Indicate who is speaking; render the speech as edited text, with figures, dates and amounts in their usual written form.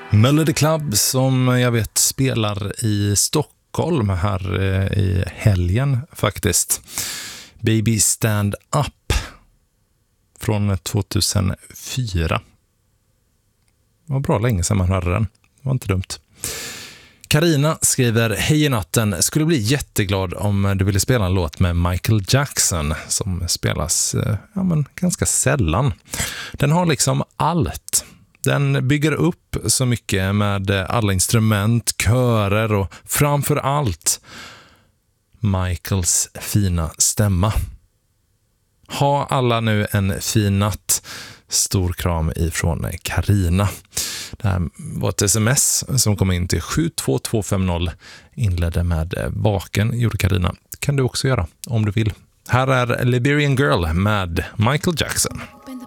Speaker 1: Melody Club som jag vet spelar i Stockholm här i helgen faktiskt. Baby Stand Up från 2004. Det var bra länge sedan man hörde den. Det var inte dumt. Carina skriver: hej i natten, skulle bli jätteglad om du ville spela en låt med Michael Jackson som spelas ganska sällan. Den har liksom allt. Den bygger upp så mycket med alla instrument, körer och framför allt Michaels fina stämma. Ha alla nu en fin natt. Stor kram ifrån Carina. Det här var ett sms som kom in till 72250. Inledde med vaken, gjorde Carina. Kan du också göra om du vill. Här är Liberian Girl med Michael Jackson.